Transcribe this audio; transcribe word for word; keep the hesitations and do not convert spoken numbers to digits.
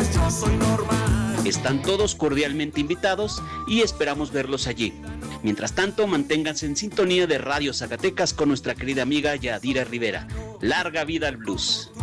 pues yo soy normal. Están todos cordialmente invitados y esperamos verlos allí. Mientras tanto, manténganse en sintonía de Radio Zacatecas con nuestra querida amiga Yadira Rivera. ¡Larga vida al blues!